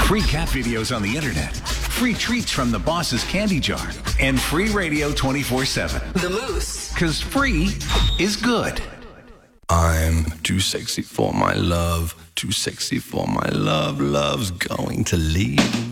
Free cat videos on the internet, free treats from the boss's candy jar, and free radio 24/7. The Moose. Because free is good. I'm too sexy for my love, too sexy for my love. Love's going to leave.